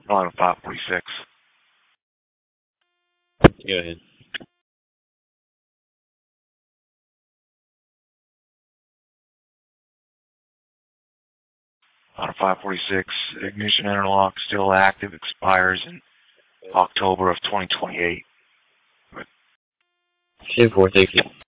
On 546. Go ahead. On 546, ignition interlock still active, expires in October of 2028. 10-4, thank you.